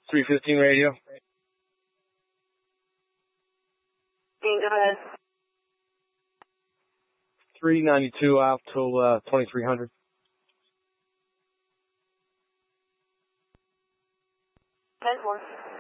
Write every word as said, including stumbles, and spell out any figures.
three fifteen radio. Go ahead. three ninety-two out till uh, twenty-three hundred. ten four.